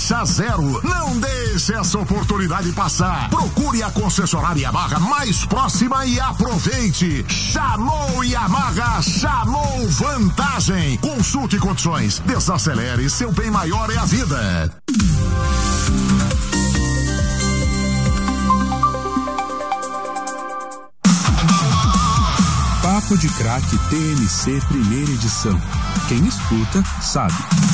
taxa zero. Não deixe essa oportunidade passar. Procure a concessionária Yamaha mais próxima e aproveite. Chamou Yamaha, chamou vantagem. Consulte condições, desacelere, seu bem maior é a vida. Papo de Craque TMC primeira edição. Quem escuta, sabe.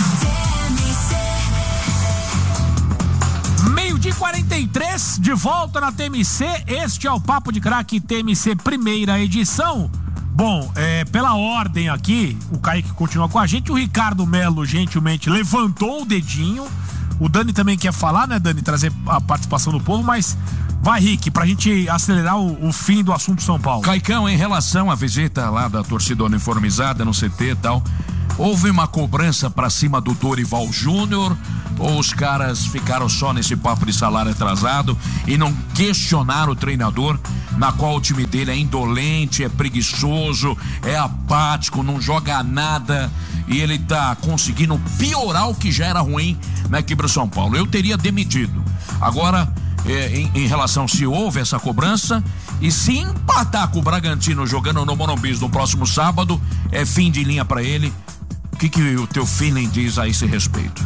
12h43, de volta na TMC. Este é o Papo de Craque TMC primeira edição. Bom, pela ordem aqui, o Kaique continua com a gente, o Ricardo Melo gentilmente levantou o dedinho. O Dani também quer falar, né, Dani? Trazer a participação do povo, mas vai, Rick, pra gente acelerar o fim do assunto São Paulo. Caicão, em relação à visita lá da torcida uniformizada no CT e tal, houve uma cobrança pra cima do Dorival Júnior ou os caras ficaram só nesse papo de salário atrasado e não questionaram o treinador, na qual o time dele é indolente, é preguiçoso, é apático, não joga nada e ele tá conseguindo piorar o que já era ruim na equipe do São Paulo? Eu teria demitido. Agora, em relação se houve essa cobrança e se empatar com o Bragantino jogando no Morumbi no próximo sábado, é fim de linha pra ele. O que o teu feeling diz a esse respeito?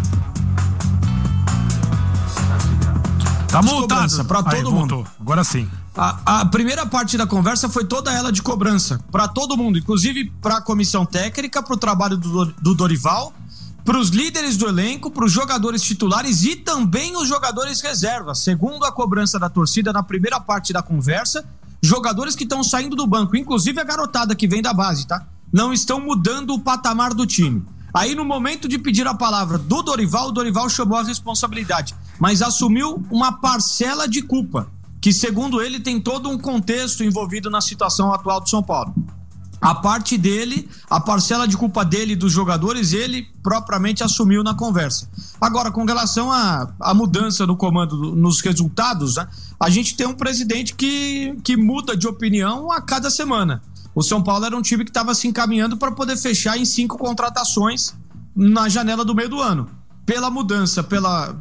Tá multado pra todo mundo. Voltou. Agora sim. A primeira parte da conversa foi toda ela de cobrança pra todo mundo, inclusive pra comissão técnica, pro trabalho do Dorival, pros líderes do elenco, pros jogadores titulares e também os jogadores reservas. Segundo a cobrança da torcida na primeira parte da conversa, jogadores que estão saindo do banco, inclusive a garotada que vem da base, tá? Não estão mudando o patamar do time. Aí no momento de pedir a palavra do Dorival, o Dorival chamou a responsabilidade, mas assumiu uma parcela de culpa, que segundo ele tem todo um contexto envolvido na situação atual do São Paulo. A parte dele, a parcela de culpa dele e dos jogadores, ele propriamente assumiu na conversa. Agora, com relação à mudança no comando, nos resultados, né, a gente tem um presidente que muda de opinião a cada semana. O São Paulo era um time que estava se encaminhando para poder fechar em 5 contratações na janela do meio do ano. Pela mudança, pela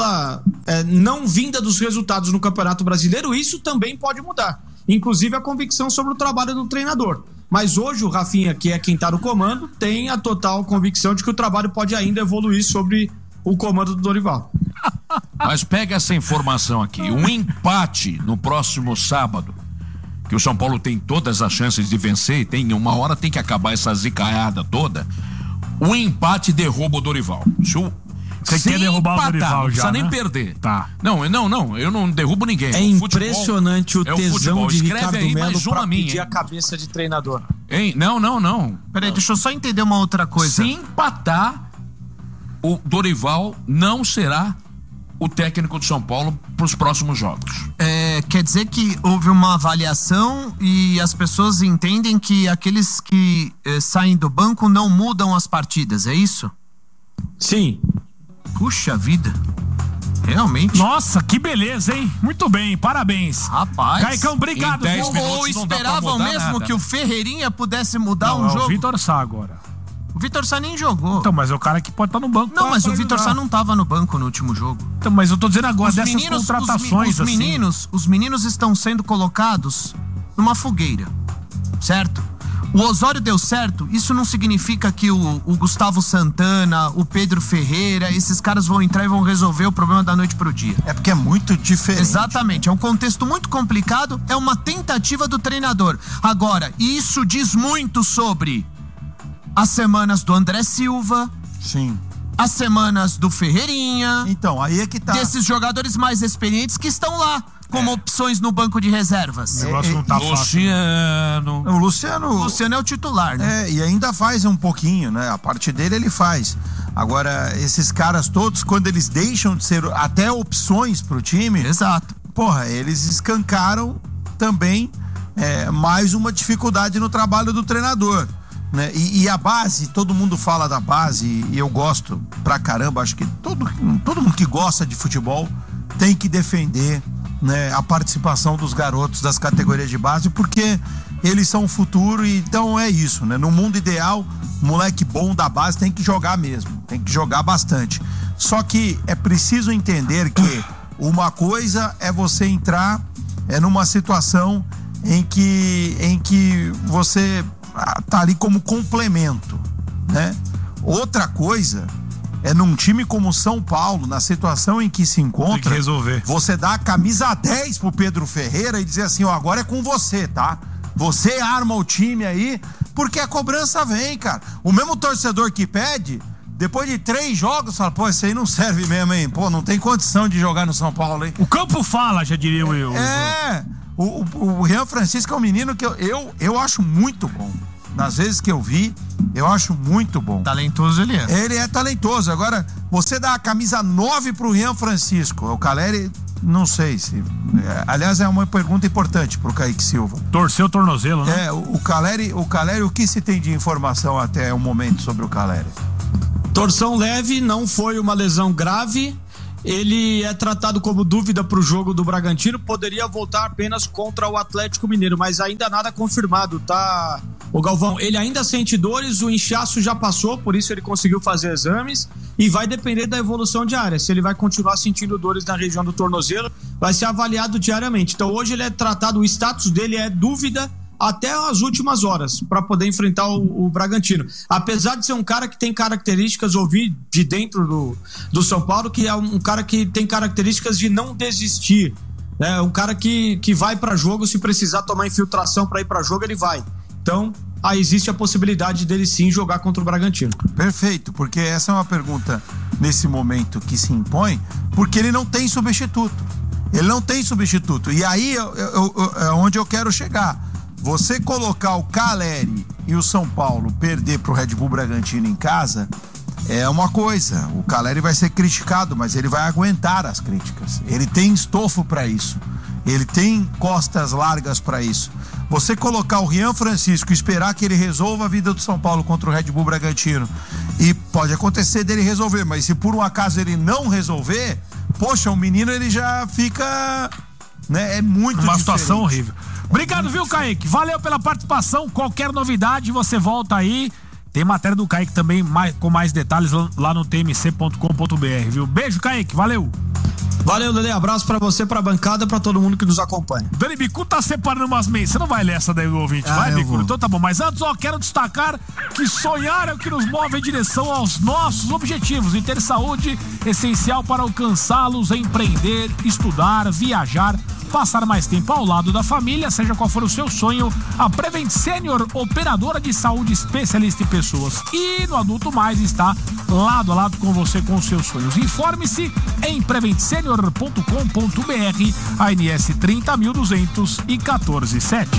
não vinda dos resultados no Campeonato Brasileiro, isso também pode mudar. Inclusive a convicção sobre o trabalho do treinador. Mas hoje o Rafinha, que é quem está no comando, tem a total convicção de que o trabalho pode ainda evoluir sobre o comando do Dorival. Mas pega essa informação aqui. Um empate no próximo sábado, que o São Paulo tem todas as chances de vencer, tem uma hora tem que acabar essa zicaiada toda. O empate derruba o Dorival. Você quer derrubar o Dorival já, não precisa nem né? perder. Tá. Não, eu não derrubo ninguém. É impressionante o tesão de Ricardo Melo pra pedir hein? a cabeça de treinador. Hein? Não. Peraí, deixa eu só entender uma outra coisa. Se empatar, o Dorival não será o técnico do São Paulo para os próximos jogos. Quer dizer que houve uma avaliação e as pessoas entendem que aqueles que saem do banco não mudam as partidas, é isso? Sim. Puxa vida. Realmente. Nossa, que beleza, hein? Muito bem, parabéns. Rapaz. Caicão, obrigado. Em 10 minutos Ou não dá pra esperavam mudar mesmo nada. que o Ferreirinha pudesse mudar Não, um é jogo? o Vitor Sá agora. O Vitor Sá nem jogou. Então, mas é o cara que pode estar no banco. Não, mas pra o Vitor ajudar. Sá não tava no banco no último jogo. Então, mas eu tô dizendo agora dessas contratações os meninos estão sendo colocados numa fogueira, certo? O Osório deu certo, isso não significa que o Gustavo Santana, o Pedro Ferreira, esses caras vão entrar e vão resolver o problema da noite pro dia. É porque é muito diferente. Exatamente, é um contexto muito complicado, é uma tentativa do treinador. Agora, isso diz muito sobre as semanas do André Silva. Sim. As semanas do Ferreirinha. Então, aí é que tá. Desses jogadores mais experientes que estão lá como opções no banco de reservas. O negócio não tá fácil. O Luciano é o titular, né? E ainda faz um pouquinho, né? A parte dele ele faz. Agora, esses caras todos, quando eles deixam de ser até opções pro time... Exato. Porra, eles escancaram também mais uma dificuldade no trabalho do treinador. Né? E a base, todo mundo fala da base e eu gosto pra caramba, acho que todo mundo que gosta de futebol tem que defender, né, a participação dos garotos das categorias de base, porque eles são o futuro e então é isso, né? No mundo ideal, moleque bom da base tem que jogar mesmo, tem que jogar bastante. Só que é preciso entender que uma coisa é você entrar numa situação em que você tá ali como complemento, né? Outra coisa é num time como o São Paulo, na situação em que se encontra, tem que resolver. Você dá a camisa 10 pro Pedro Ferreira e dizer assim, ó, agora é com você, tá? Você arma o time aí, porque a cobrança vem, cara. O mesmo torcedor que pede, depois de 3 jogos, fala, pô, esse aí não serve mesmo, hein? Pô, não tem condição de jogar no São Paulo, hein? O campo fala, já diria eu. O Rian Francisco é um menino que eu acho muito bom. Nas vezes que eu vi, eu acho muito bom. Talentoso ele é. Ele é talentoso. Agora, você dá a camisa 9 pro Rian Francisco. O Caleri, não sei se... aliás, é uma pergunta importante pro Kaique Silva. Torceu o tornozelo, né? O Caleri, o que se tem de informação até o momento sobre o Caleri? Torção leve, não foi uma lesão grave. Ele é tratado como dúvida para o jogo do Bragantino, poderia voltar apenas contra o Atlético Mineiro, mas ainda nada confirmado, tá? O Galvão, ele ainda sente dores, o inchaço já passou, por isso ele conseguiu fazer exames e vai depender da evolução diária. Se ele vai continuar sentindo dores na região do tornozelo, vai ser avaliado diariamente. Então hoje ele é tratado, o status dele é dúvida até as últimas horas para poder enfrentar o Bragantino. Apesar de ser um cara que tem características, ouvi de dentro do São Paulo, que é um cara que tem características de não desistir. É um cara que vai para jogo, se precisar tomar infiltração para ir para jogo, ele vai. Então, aí existe a possibilidade dele sim jogar contra o Bragantino. Perfeito, porque essa é uma pergunta nesse momento que se impõe, porque ele não tem substituto. Ele não tem substituto. E aí é onde eu quero chegar. Você colocar o Caleri e o São Paulo perder pro Red Bull Bragantino em casa é uma coisa. O Caleri vai ser criticado, mas ele vai aguentar as críticas. Ele tem estofo para isso. Ele tem costas largas para isso. Você colocar o Rian Francisco e esperar que ele resolva a vida do São Paulo contra o Red Bull Bragantino, e pode acontecer dele resolver, mas se por um acaso ele não resolver, poxa, o menino ele já fica, né, é muito uma diferente. Situação horrível. Obrigado, viu, Kaique? Valeu pela participação. Qualquer novidade, você volta aí. Tem matéria do Kaique também com mais detalhes lá no tmc.com.br, viu? Beijo, Kaique. Valeu. Valeu, Lelê. Abraço pra você, pra bancada, pra todo mundo que nos acompanha. Dani Bicu tá separando umas meias. Você não vai ler essa daí do ouvinte, vai, Bicu? Então tá bom. Mas antes, quero destacar que sonhar é o que nos move em direção aos nossos objetivos. E ter saúde essencial para alcançá-los, empreender, estudar, viajar, passar mais tempo ao lado da família, seja qual for o seu sonho. A Prevent Senior, operadora de saúde especialista em pessoas e no Adulto Mais, está lado a lado com você com os seus sonhos. Informe-se em preventsenior.com.br, ANS 30.214-7.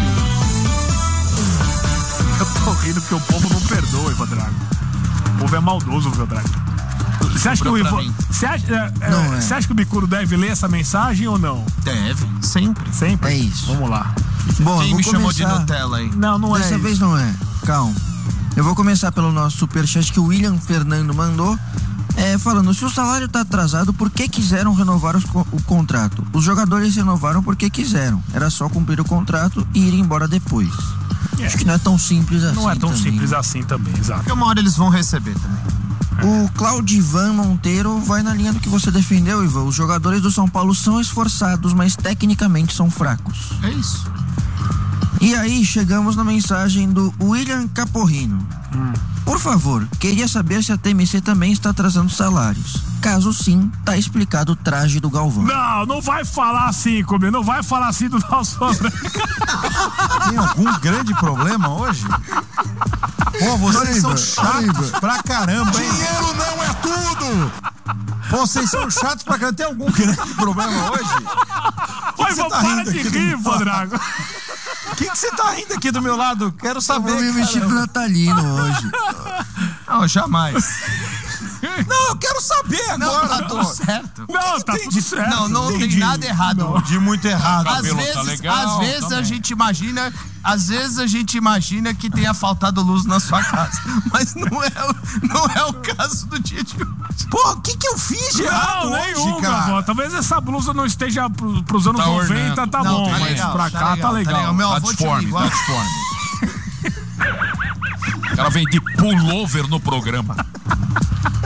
Eu tô rindo porque o povo não perdoa, Ivan Drago. O povo é maldoso, Ivan Drago. Você acha que o Ivan... Você acha que o Bicudo deve ler essa mensagem ou não? Deve, sempre. Sempre? É isso. Vamos lá. Bom, Quem eu me vou chamou de começar... Nutella aí? Não é. Dessa vez não é. Calma. Eu vou começar pelo nosso superchat que o William Fernando mandou. Falando, se o salário tá atrasado, por que quiseram renovar o contrato? Os jogadores renovaram porque quiseram. Era só cumprir o contrato e ir embora depois. Acho que não é tão simples assim. Não é tão também, simples né? assim também, exato. Porque uma hora eles vão receber também. O Claudivan Monteiro vai na linha do que você defendeu, Ivan. Os jogadores do São Paulo são esforçados, mas tecnicamente são fracos. É isso. E aí chegamos na mensagem do William Caporrino. Por favor, queria saber se a TMC também está atrasando salários. Caso sim, tá explicado o traje do Galvão. Não vai falar assim comigo, não vai falar assim do nosso... Tem algum grande problema hoje? Pô, vocês são chatos pra caramba, hein? Dinheiro não é tudo! Vocês são chatos pra caramba. Tem algum grande problema hoje? Oi, você tá para rindo de aqui do rir, meu Ivan Drago. O que você tá rindo aqui do meu lado? Quero Eu saber. vou me vestir do natalino hoje. Não, jamais. Não, eu quero saber agora. Tá tudo certo. Não, tá tudo certo. Não tem nada errado. De muito errado. Às vezes a gente imagina, que tenha faltado luz na sua casa, mas não é o caso do dia de hoje. Pô, o que eu fiz de errado nenhum, hoje, cara? Gavó. Talvez essa blusa não esteja pros anos 90, tá Não, bom, tá mas legal, pra cá tá legal. Meu Tá avô disforme, tinha igual. tá disforme. O cara vem de pullover no programa.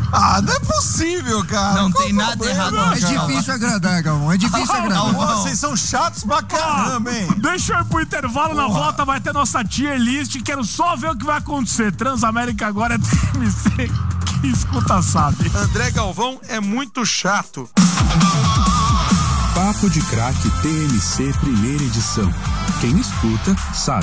Ah, não é possível, cara. Não tem nada errado. É difícil agradar, Galvão. É difícil agradar. Vocês são chatos pra caramba, hein? Deixa eu ir pro intervalo, na volta vai ter nossa tier list. Quero só ver o que vai acontecer. Transamérica agora é TMC. Quem escuta sabe. André Galvão é muito chato. Papo de Craque TMC primeira edição. Quem escuta sabe.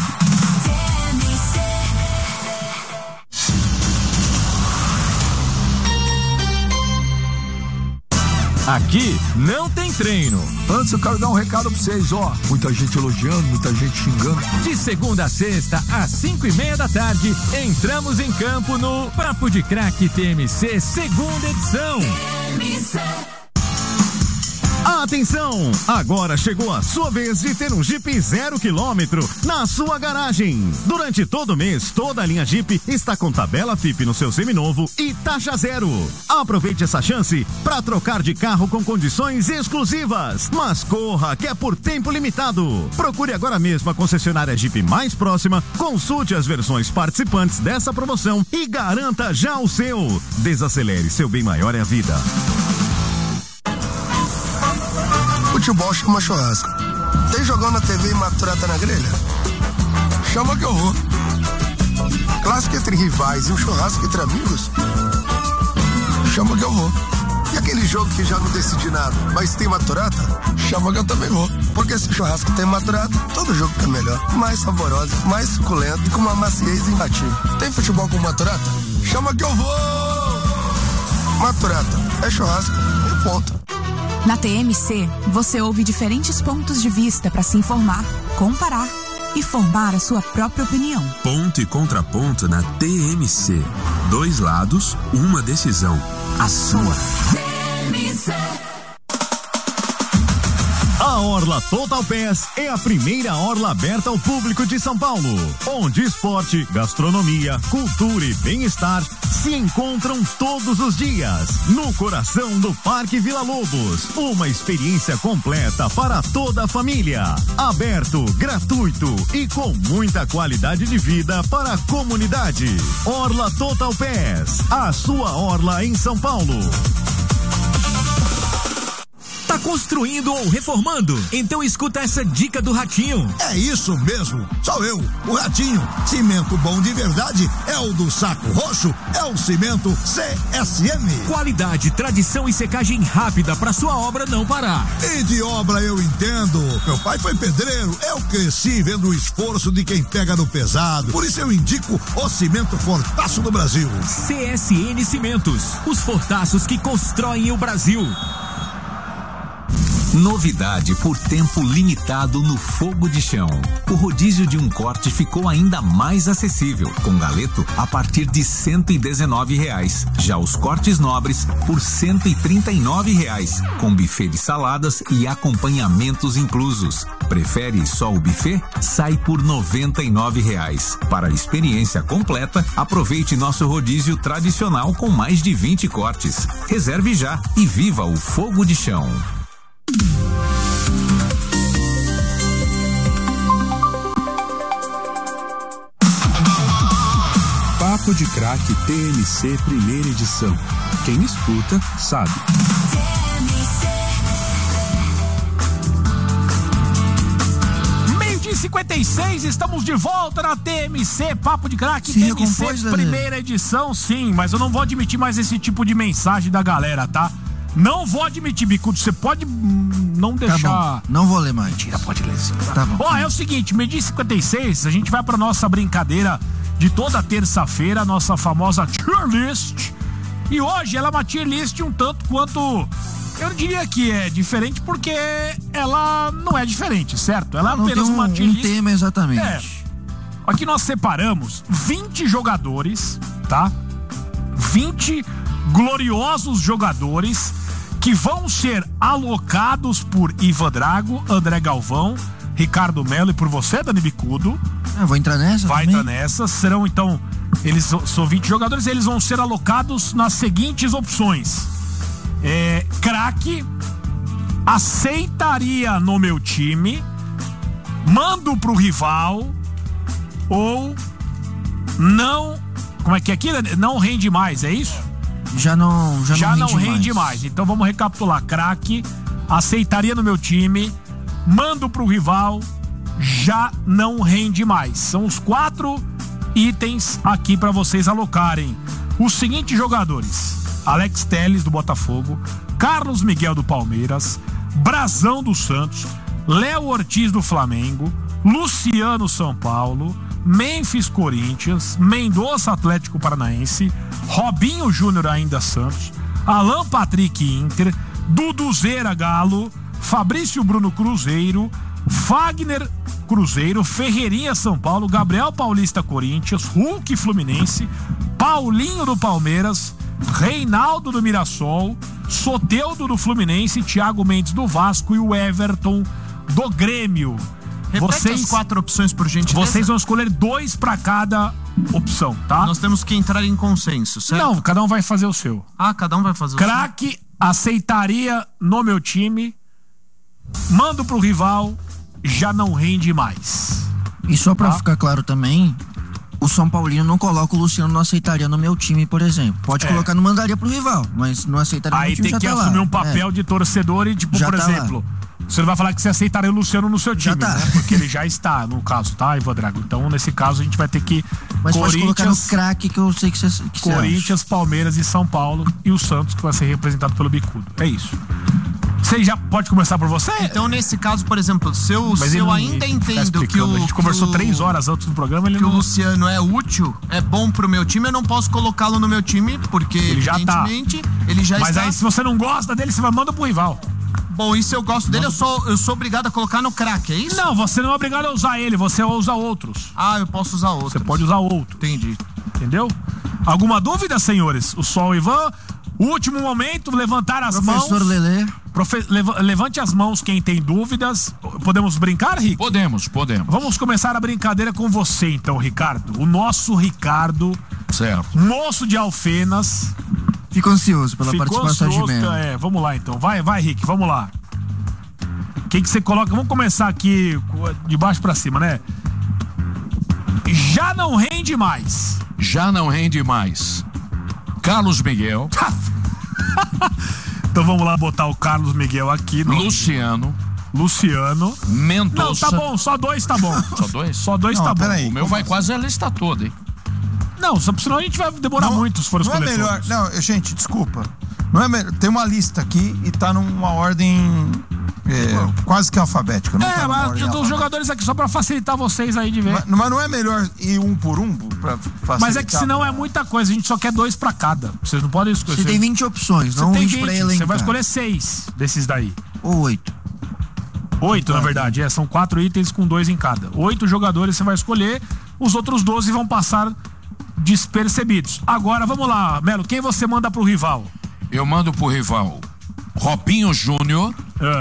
Aqui não tem treino. Antes eu quero dar um recado pra vocês, ó. Muita gente elogiando, muita gente xingando. De segunda a sexta, às 5:30 da tarde, entramos em campo no Papo de Craque TMC, segunda edição. Atenção! Agora chegou a sua vez de ter um Jeep 0 km na sua garagem. Durante todo o mês, toda a linha Jeep está com tabela FIP no seu seminovo e taxa zero. Aproveite essa chance para trocar de carro com condições exclusivas. Mas corra, que é por tempo limitado. Procure agora mesmo a concessionária Jeep mais próxima, consulte as versões participantes dessa promoção e garanta já o seu. Desacelere, seu bem maior é a vida. Futebol chama churrasco. Tem jogão na TV e maturata na grelha? Chama que eu vou. Clássico entre rivais e um churrasco entre amigos? Chama que eu vou. E aquele jogo que já não decidi nada, mas tem maturata? Chama que eu também vou. Porque se o churrasco tem maturata, todo jogo fica melhor. Mais saboroso, mais suculento e com uma maciez imbatível. Tem futebol com maturata? Chama que eu vou. Maturata é churrasco e ponto. Na TMC, você ouve diferentes pontos de vista para se informar, comparar e formar a sua própria opinião. Ponto e contraponto na TMC. 2 lados, uma decisão. A sua. TMC. A Orla Total Pass é a primeira orla aberta ao público de São Paulo, onde esporte, gastronomia, cultura e bem-estar se encontram todos os dias, no coração do Parque Vila Lobos. Uma experiência completa para toda a família, aberto, gratuito e com muita qualidade de vida para a comunidade. Orla Total Pass, a sua orla em São Paulo. Tá construindo ou reformando? Então escuta essa dica do Ratinho. É isso mesmo, sou eu, o Ratinho. Cimento bom de verdade é o do Saco Roxo, é o cimento CSM. Qualidade, tradição e secagem rápida para sua obra não parar. E de obra eu entendo. Meu pai foi pedreiro, eu cresci vendo o esforço de quem pega no pesado. Por isso eu indico o cimento Fortaço do Brasil. CSN Cimentos, os fortaços que constroem o Brasil. Novidade por tempo limitado no Fogo de Chão. O rodízio de um corte ficou ainda mais acessível, com galeto a partir de R$119. Já os cortes nobres por R$139, com buffet de saladas e acompanhamentos inclusos. Prefere só o buffet? Sai por R$99. Para a experiência completa, aproveite nosso rodízio tradicional com mais de 20 cortes. Reserve já e viva o Fogo de Chão. Papo de Craque TMC primeira edição. Quem escuta sabe. 56, estamos de volta na TMC, Papo de Craque, TMC primeira edição, sim, mas eu não vou admitir mais esse tipo de mensagem da galera, tá? Não vou admitir, Bicudo, você pode não deixar... Tá bom, não vou ler mais. Mentira, pode ler sim. Tá bom. Ó, é o seguinte, meio-dia 56, a gente vai pra nossa brincadeira de toda terça-feira, a nossa famosa tier list. E hoje ela é uma tier list um tanto quanto... Eu não diria que é diferente porque ela não é diferente, certo? Ela é apenas uma tier list. Tema exatamente. É. Aqui nós separamos 20 jogadores, tá? 20 gloriosos jogadores que vão ser alocados por Ivan Drago, André Galvão, Ricardo Melo e por você, Dani Bicudo. Eu vou entrar nessa? Vai também? entrar nessa. Serão então, eles são 20 jogadores, eles vão ser alocados nas seguintes opções. Craque, aceitaria no meu time, mando pro rival ou não, como é que é aquilo? Não rende mais, é isso? Já não rende mais. Então vamos recapitular. Craque, aceitaria no meu time, mando pro rival, já não rende mais. São os 4 itens aqui para vocês alocarem. Os seguintes jogadores: Alex Telles, do Botafogo, Carlos Miguel, do Palmeiras, Brazão, do Santos, Léo Ortiz, do Flamengo, Luciano, São Paulo, Memphis, Corinthians, Mendonça, Atlético Paranaense, Robinho Júnior, ainda Santos, Alan Patrick, Inter, Duduzeira, Galo, Fabrício Bruno, Cruzeiro, Fagner, Cruzeiro, Ferreirinha, São Paulo, Gabriel Paulista, Corinthians, Hulk, Fluminense, Paulinho, do Palmeiras, Reinaldo, do Mirassol, Soteldo, do Fluminense, Thiago Mendes, do Vasco e o Everton, do Grêmio. Repete as 4 opções, por gentileza. Vocês vão escolher 2 para cada opção, tá? Nós temos que entrar em consenso, certo? Não, cada um vai fazer o seu. Cada um vai fazer o seu. Craque, aceitaria no meu time, mando pro rival, já não rende mais. E só pra ficar claro também, o São Paulino não coloca o Luciano, não aceitaria no meu time, por exemplo. Pode colocar, não mandaria pro rival, mas não aceitaria no meu time. Aí tem que assumir um papel de torcedor e, tipo, Já por tá exemplo, você não vai falar que você aceitaria o Luciano no seu time, né? Porque ele já está, no caso, tá, Ivan Drago? Então, nesse caso, a gente vai ter que... Mas pode colocar no craque, que eu sei que você Corinthians, Palmeiras e São Paulo, e o Santos, que vai ser representado pelo Bicudo. É isso. Você já pode começar por você? Então, nesse caso, por exemplo, se eu ainda entendo que o... A gente conversou 3 horas antes do programa, ele que o Luciano é útil, é bom pro meu time, eu não posso colocá-lo no meu time, porque, ele já evidentemente, ele já Mas está... aí, se você não gosta dele, você vai mandar pro rival. Bom, e se eu gosto dele, eu sou obrigado a colocar no craque, é isso? Não, você não é obrigado a usar ele, você usa outros. Eu posso usar outros. Você pode usar outro. Entendi. Entendeu? Alguma dúvida, senhores? O Sol Ivan, último momento, levantar as mãos. Professor Lelê. Levante as mãos quem tem dúvidas. Podemos brincar, Rick? Podemos. Vamos começar a brincadeira com você, então, Ricardo. O nosso Ricardo. Certo. Moço de Alfenas. Fico ansioso pela participação de Melo. Vamos lá, então. Vai, Rick, vamos lá. O que você coloca? Vamos começar aqui de baixo pra cima, né? Já não rende mais. Carlos Miguel. Então vamos lá botar o Carlos Miguel aqui. Luciano. Não, Mendonça. tá bom, só 2 tá bom. Só 2? Só 2 tá bom. Peraí, o meu vai quase a lista toda, hein? Não, senão a gente vai demorar muito se for escolher melhor. todos. Não, gente, desculpa. Não é melhor. Tem uma lista aqui e tá numa ordem quase que alfabética. Não tá mas eu tô os jogadores aqui só pra facilitar vocês aí de ver. Mas não é melhor ir um por um pra facilitar? Mas é que senão é muita coisa, a gente só quer 2 pra cada. Vocês não podem escolher. Você tem 20 opções, não 20 pra elencar. Você vai escolher 6 desses daí. Ou 8. 8, na verdade, são 4 itens com 2 em cada. 8 jogadores você vai escolher, os outros 12 vão passar despercebidos. Agora, vamos lá, Melo, quem você manda pro rival? Eu mando pro rival Robinho Júnior.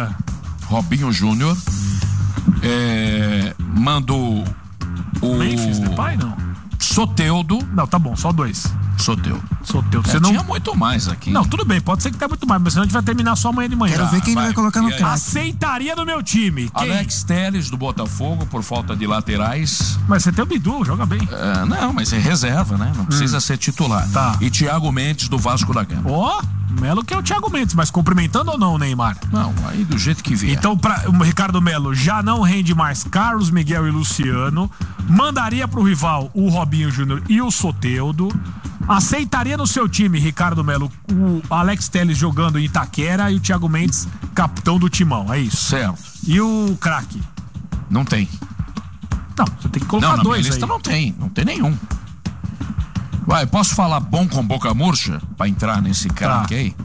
Mando o... Memphis, Depay, não? Soteldo. Não, tá bom, só 2. Soteldo. Você não... Tinha muito mais aqui. Não, tudo bem, pode ser que tenha muito mais, mas senão a gente vai terminar só amanhã de manhã. Quero ver quem vai colocar no craque. Aceitaria no meu time. Quem? Alex Telles, do Botafogo, por falta de laterais. Mas você tem o Bidu, joga bem. Não, mas é reserva, né? Não precisa ser titular. Tá. E Thiago Mendes, do Vasco da Gama. Melo que é o Thiago Mendes, mas cumprimentando ou não, Neymar? Não, aí do jeito que vier. Então, o Ricardo Melo já não rende mais Carlos Miguel e Luciano. Mandaria pro rival o Robinho Júnior e o Soteldo. Aceitaria no seu time, Ricardo Melo, o Alex Telles jogando em Itaquera e o Thiago Mendes, capitão do timão, é isso? Certo. E o craque? Não tem. Não, você tem que colocar 2 aí. Na minha lista não tem nenhum. Vai, posso falar bom com boca murcha? Pra entrar nesse craque aí?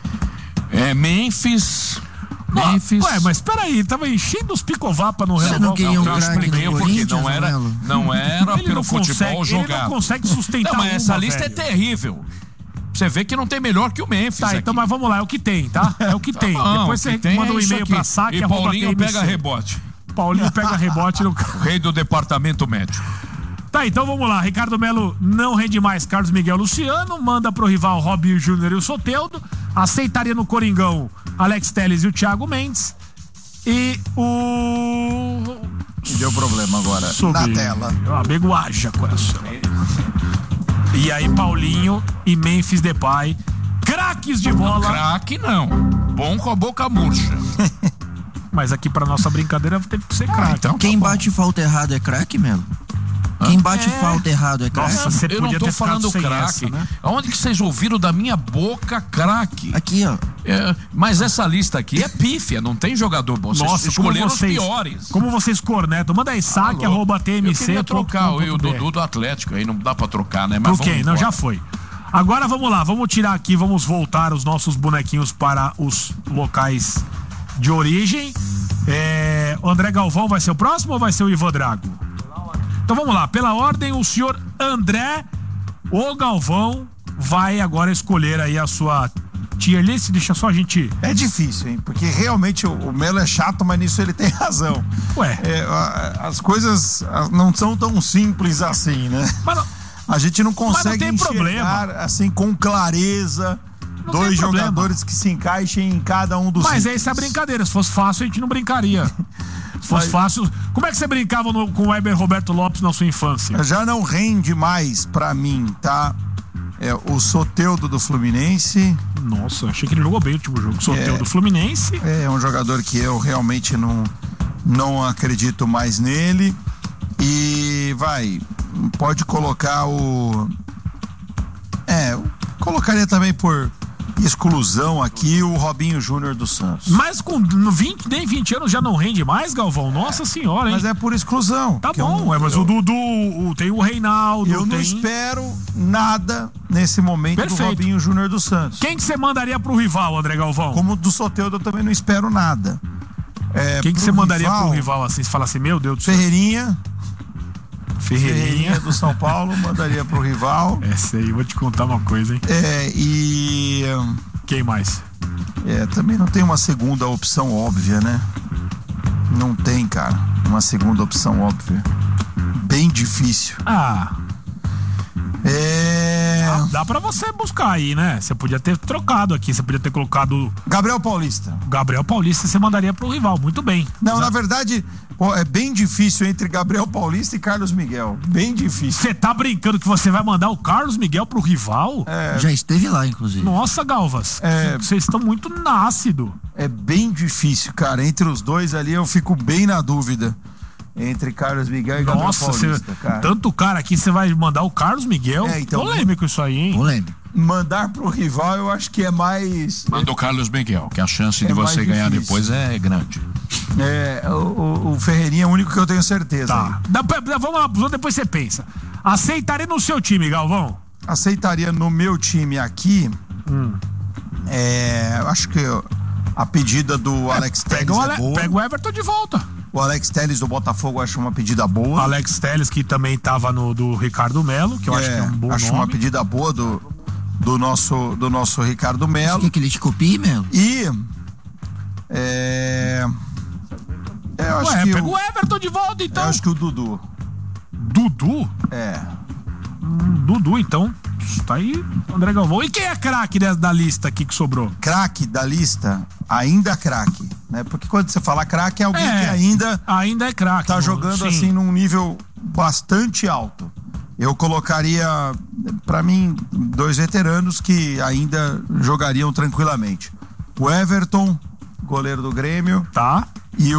Memphis. Ué, mas peraí, tava enchendo os picovapa no Você não queria um craque no porque Corinthians, não era pelo futebol jogado. Ele não consegue sustentar mas essa lista velho. É terrível. Você vê que não tem melhor que o Memphis. Tá, aqui. então, mas vamos lá, é o que tem, tá? É o que tem. Bom, depois você manda um e-mail pra saque. E Paulinho pega rebote. Paulinho pega rebote no rei do departamento médico. Tá, então vamos lá. Ricardo Melo não rende mais Carlos Miguel Luciano, manda pro rival Robinho Júnior e o Soteldo, aceitaria no Coringão Alex Telles e o Thiago Mendes. E o... Deu problema agora na tela. Meu amigo haja coração. E aí Paulinho e Memphis Depay Craques de bola. Craque não. Bom com a boca murcha. Mas aqui pra nossa brincadeira teve que ser craque. Então, quem bate falta errado é craque, Melo? Quem bate falta errado é craque? Nossa, você eu não podia tô ter falando ficado sem craque. essa, né? Aonde que vocês ouviram da minha boca craque? Aqui, ó. Mas essa lista aqui é pífia, não tem jogador bom. Vocês escolheram os piores. Como vocês cornetam? Manda aí, saque@tmc. Eu queria trocar o Dudu do Atlético, aí não dá pra trocar, né? Mas por quê? Não, já foi. Agora vamos lá, vamos tirar aqui, vamos voltar os nossos bonequinhos para os locais de origem. O André Galvão vai ser o próximo ou vai ser o Ivan Drago? Então vamos lá, pela ordem, o senhor André ou Galvão vai agora escolher aí a sua tier list. Deixa só a gente... É difícil, hein? Porque realmente o Melo é chato, mas nisso ele tem razão. Ué. As coisas não são tão simples assim, né? A gente não consegue enxergar assim com clareza dois jogadores que se encaixem em cada um dos Mas itens. essa é a brincadeira. Se fosse fácil, a gente não brincaria. Se fosse fácil... Como é que você brincava com o Weber Roberto Lopes na sua infância? Já não rende mais pra mim, tá? O Soteldo do Fluminense. Nossa, achei que ele jogou bem o último jogo. Soteldo do Fluminense. É um jogador que eu realmente não acredito mais nele. E pode colocar colocaria também por exclusão aqui o Robinho Júnior do Santos. Mas com nem 20 anos já não rende mais, Galvão? Nossa senhora, hein? Mas é por exclusão. Tá bom, mas o Dudu, tem o Reinaldo. Eu não espero nada nesse momento do Robinho Júnior do Santos. Quem que você mandaria pro rival, André Galvão? Como do Soteldo eu também não espero nada. Quem que você mandaria pro rival assim? Você fala assim, meu Deus do céu. Ferreirinha do São Paulo, mandaria pro rival. Essa aí, vou te contar uma coisa, hein? Quem mais? Também não tem uma segunda opção óbvia, né? Não tem, cara, uma segunda opção óbvia. Bem difícil. Dá pra você buscar aí, né? Você podia ter trocado aqui, você podia ter colocado... Gabriel Paulista. Gabriel Paulista você mandaria pro rival, muito bem. Não, na verdade, é bem difícil entre Gabriel Paulista e Carlos Miguel. Bem difícil. Você tá brincando que você vai mandar o Carlos Miguel pro rival? Já esteve lá, inclusive. Nossa, Galvas, vocês estão muito ácido. É bem difícil, cara. Entre os dois ali eu fico bem na dúvida. Entre Carlos Miguel e Gabriel Paulista, cara. Tanto cara aqui, você vai mandar o Carlos Miguel? Então, polêmico isso aí, hein? Polêmico. Mandar pro rival eu acho que é mais... Manda o Carlos Miguel, que a chance de você ganhar depois é grande. O Ferreirinha é o único que eu tenho certeza. Tá. Vamos lá, depois você pensa. Aceitaria no seu time, Galvão? Aceitaria no meu time aqui. Eu acho que a pedida do Alex Telles é boa. Pega o Everton de volta. O Alex Telles do Botafogo eu acho uma pedida boa. Alex Telles, que também estava do Ricardo Melo, que eu acho que é um bom nome. Uma pedida boa do nosso Ricardo Melo. Você quer que ele te copie, Melo? Eu acho que pega o Everton de volta, então. Eu acho que o Dudu. Dudu? Dudu, então. Tá aí, André Galvão. E quem é craque da lista aqui que sobrou? Craque da lista? Ainda craque, né? Porque quando você fala craque é alguém que ainda é craque. Tá jogando assim num nível bastante alto. Eu colocaria, pra mim, 2 veteranos que ainda jogariam tranquilamente. O Everton, goleiro do Grêmio. Tá. E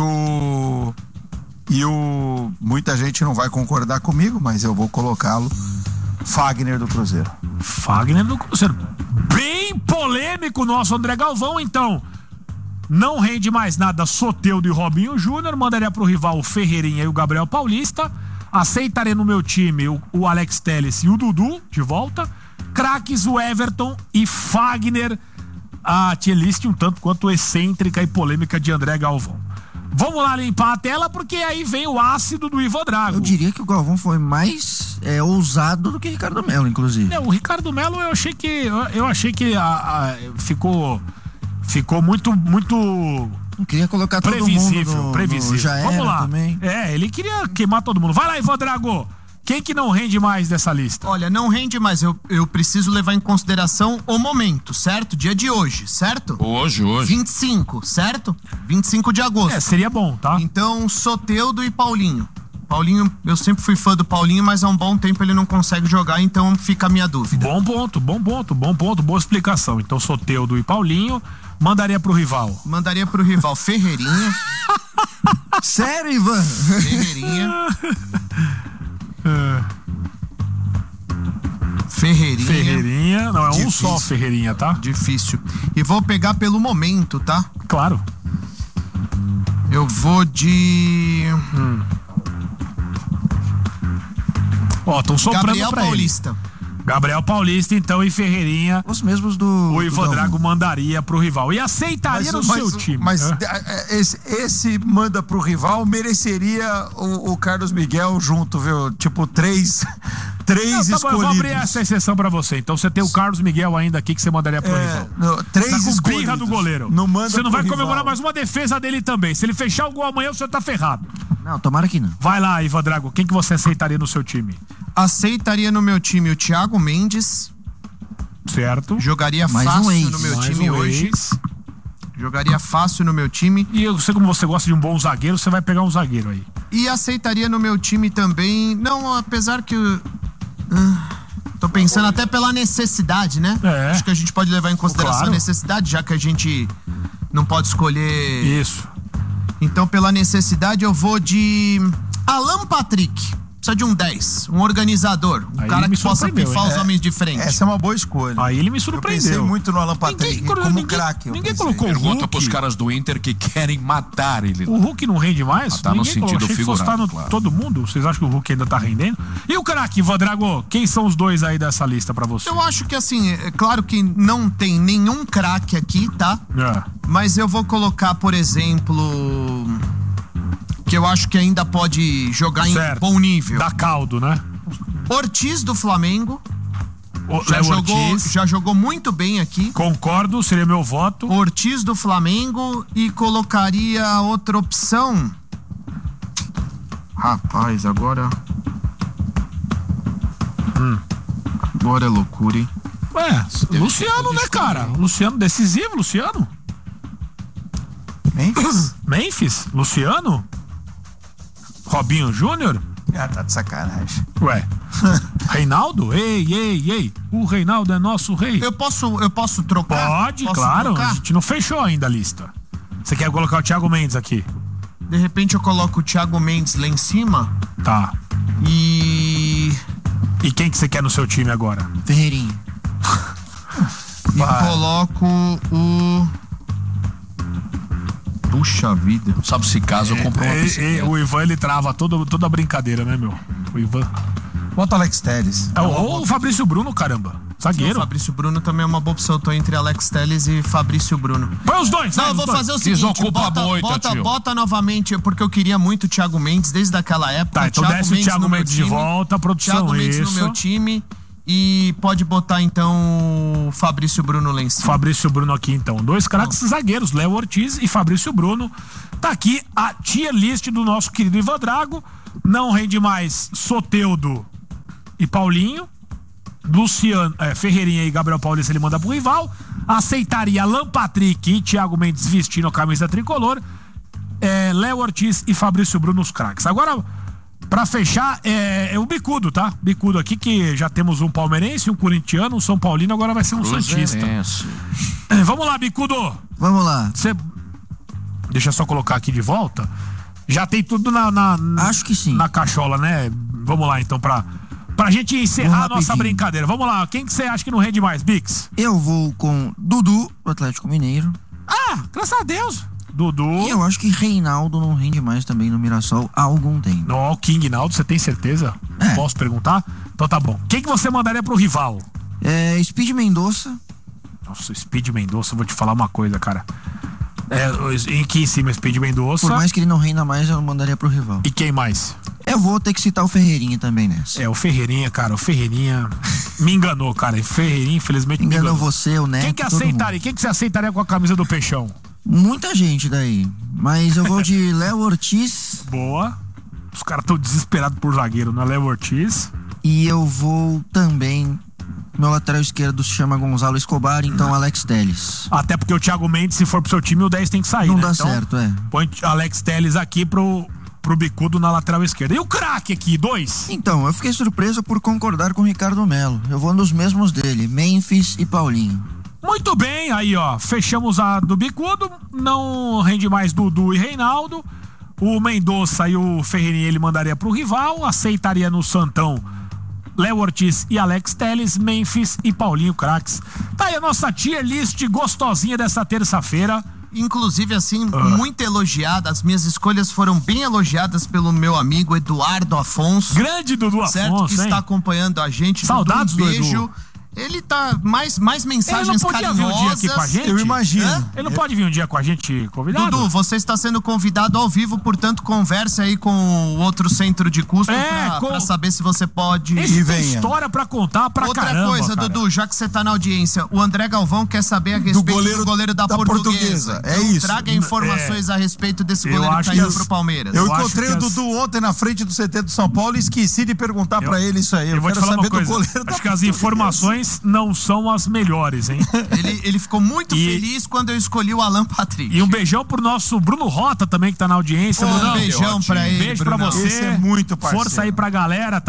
muita gente não vai concordar comigo, mas eu vou colocá-lo. Fagner do Cruzeiro. Fagner do Cruzeiro. Bem polêmico o nosso André Galvão, então. Não rende mais nada Soteldo e Robinho Júnior. Mandaria pro rival o Ferreirinha e o Gabriel Paulista. Aceitaria no meu time o Alex Telles e o Dudu de volta. Craques, o Everton e Fagner. A tier list um tanto quanto excêntrica e polêmica de André Galvão. Vamos lá limpar a tela, porque aí vem o ácido do Ivan Drago. Eu diria que o Galvão foi mais ousado do que o Ricardo Melo, inclusive. O Ricardo Melo eu achei que ficou muito não queria colocar todo mundo previsível. Já Vamos lá. Também. Ele queria queimar todo mundo. Vai lá, Ivan Drago. Quem que não rende mais dessa lista? Olha, não rende mais. Eu preciso levar em consideração o momento, certo? Dia de hoje, certo? Hoje. 25, certo? 25 de agosto. Seria bom, tá? Então, Soteldo e Paulinho. Paulinho, eu sempre fui fã do Paulinho, mas há um bom tempo ele não consegue jogar, então fica a minha dúvida. Bom ponto, boa explicação. Então, Soteldo e Paulinho, mandaria pro rival. Mandaria pro rival Ferreirinha. Sério, Ivan? Ferreirinha. Ferreirinha, não, é Difícil. um só Ferreirinha, tá? Difícil. E vou pegar pelo momento, tá? Claro. Eu vou de... Ó, estão soprando Gabriel pra Paulista. Gabriel Paulista, então, e Ferreirinha. Os mesmos do... O Ivan Drago mandaria pro rival. E aceitaria no seu time. Mas esse manda pro rival, mereceria o Carlos Miguel junto, viu? Tipo, três escolhidos. Bom, eu vou abrir essa exceção pra você. Então você tem o Carlos Miguel ainda aqui que você mandaria pro rival. Três tá com escolhidos. birra do goleiro. Não manda você não vai pro comemorar rival. mais uma defesa dele também. Se ele fechar o gol amanhã, o senhor tá ferrado. Não, tomara que não. Vai lá, Ivan Drago. Quem que você aceitaria no seu time? Aceitaria no meu time o Thiago Mendes. Certo. Jogaria Mais fácil um ex. no meu Mais time um hoje. ex. Jogaria fácil no meu time. E eu sei como você gosta de um bom zagueiro, você vai pegar um zagueiro aí. E aceitaria no meu time também. Não, apesar que. Tô pensando até pela necessidade, né? É. Acho que a gente pode levar em consideração Claro. a necessidade, já que a gente não pode escolher. Isso. Então, pela necessidade, eu vou de Alan Patrick. Precisa de um 10, um organizador, um Aí cara me que possa surpreendeu, pifar hein? os homens de frente. Essa é uma boa escolha. Aí ele me Eu pensei surpreendeu. muito no Alan Patrick como craque. Ninguém colocou o Pergunta Hulk. pros caras do Inter que querem matar ele. O Hulk não rende mais? Ah, tá no Ninguém sentido achei que fosse figurado, estar claro. todo mundo. Vocês acham que o Hulk ainda tá rendendo? E o craque, Ivan Drago, quem são os dois aí dessa lista pra você? Eu acho que assim, é claro que não tem nenhum craque aqui, tá? É. Mas eu vou colocar, por exemplo, que eu acho que ainda pode jogar em Certo. bom nível. Dá caldo, né? Ortiz do Flamengo. O Léo Ortiz. Já jogou muito bem aqui. Concordo, seria meu voto. Ortiz do Flamengo e colocaria outra opção. Rapaz, agora. Agora é loucura, hein? Ué, Luciano, né, cara? Luciano, decisivo, Luciano. Memphis? Luciano? Robinho Júnior? Ah, tá de sacanagem. Ué. Reinaldo? Ei. O Reinaldo é nosso rei. Eu posso trocar? Pode, Posso claro. trocar? A gente não fechou ainda a lista. Você quer colocar o Thiago Mendes aqui? De repente eu coloco o Thiago Mendes lá em cima. Tá. E quem que você quer no seu time agora? Ferreirinha. coloco o... Puxa vida. Sabe se caso eu compro uma bicicleta. O Ivan, ele trava toda a brincadeira, né, meu? O Ivan. Bota o Alex Telles. Ou o Fabrício Bruno, caramba. Zagueiro. O Fabrício Bruno também é uma boa opção. Eu tô entre Alex Telles e Fabrício Bruno. Põe os dois, Não, vai, eu os vou dois. fazer o seguinte. Desocupa muito, tio. Bota novamente, porque eu queria muito o Thiago Mendes desde aquela época. Tá, então desce o Thiago Mendes de volta, a produção, Thiago Mendes no isso. meu time. E pode botar, então, o Fabrício Bruno lá em cima. Fabrício Bruno aqui, então. Dois craques zagueiros, Léo Ortiz e Fabrício Bruno. Tá aqui a tier list do nosso querido Ivan Drago. Não rende mais Soteldo e Paulinho. Luciano, Ferreirinha e Gabriel Paulista ele manda pro rival. Aceitaria Alan Patrick e Thiago Mendes vestindo a camisa tricolor. Léo Ortiz e Fabrício Bruno os craques. Agora, pra fechar, é o Bicudo, tá? Bicudo aqui, que já temos um palmeirense, um corintiano, um São Paulino, agora vai ser um santista. Vamos lá, Bicudo. Vamos lá. Deixa eu só colocar aqui de volta. Já tem tudo Acho que sim. na cachola, né? Vamos lá, então, pra gente encerrar a nossa rapidinho. brincadeira. Vamos lá, quem que você acha que não rende mais, Bix? Eu vou com Dudu, do Atlético Mineiro. Ah, graças a Deus. Dudu. E eu acho que Reinaldo não rende mais também no Mirassol há algum tempo. Não, King Naldo, você tem certeza? Posso perguntar? Então tá bom. Quem que você mandaria pro rival? Speed Mendonça. Nossa, Speed Mendonça, eu vou te falar uma coisa, cara. Aqui em cima, Speed Mendonça. Por mais que ele não renda mais, eu mandaria pro rival. E quem mais? Eu vou ter que citar o Ferreirinha também nessa. O Ferreirinha, cara. O Ferreirinha me enganou, cara. O Ferreirinha, infelizmente, me enganou. Você, o Neto, Quem que todo aceitaria? mundo. Quem que você aceitaria com a camisa do Peixão? Muita gente daí. Mas eu vou de Léo Ortiz. Boa. Os caras estão desesperados por zagueiro, não é Léo Ortiz? E eu vou também... Meu lateral esquerdo se chama Gonzalo Escobar, então Alex Telles. Até porque o Thiago Mendes, se for pro seu time, o 10 tem que sair, Não né? dá Então, certo, põe Alex Telles aqui pro pro Bicudo na lateral esquerda. E o craque aqui, 2? Então, eu fiquei surpreso por concordar com o Ricardo Melo. Eu vou nos mesmos dele, Memphis e Paulinho. Muito bem, aí ó, fechamos a do Bicudo, não rende mais Dudu e Reinaldo. O Mendonça e o Ferreirinha ele mandaria pro rival, aceitaria no Santão Léo Ortiz e Alex Telles, Memphis e Paulinho craques. Tá aí a nossa tier list gostosinha dessa terça-feira. Inclusive, assim, muito elogiada. As minhas escolhas foram bem elogiadas pelo meu amigo Eduardo Afonso. Grande Dudu Afonso, certo, que hein? está acompanhando a gente. Saudades Dudu, um do beijo. Edu. Ele tá mais mensagens ele não podia vir um dia aqui com a gente? Eu imagino. Ele não pode vir um dia com a gente convidado? Dudu, você está sendo convidado ao vivo, portanto, converse aí com o outro centro de custo pra saber se você pode. Esse tem história pra contar pra caramba. Outra coisa, cara. Dudu, já que você tá na audiência, o André Galvão quer saber a respeito do goleiro da Portuguesa. É então, isso. Traga informações a respeito desse goleiro que tá indo pro Palmeiras. Eu encontrei o Dudu ontem na frente do CT do São Paulo e esqueci de perguntar pra ele isso aí. Eu vou te quero falar saber uma coisa. do goleiro da Acho que as informações não são as melhores, hein? Ele ficou muito feliz quando eu escolhi o Alan Patrick. E um beijão pro nosso Bruno Rota também, que tá na audiência. Um beijão pra ele, Beijo pra Brunão. você. Esse é muito parceiro. Força aí pra galera.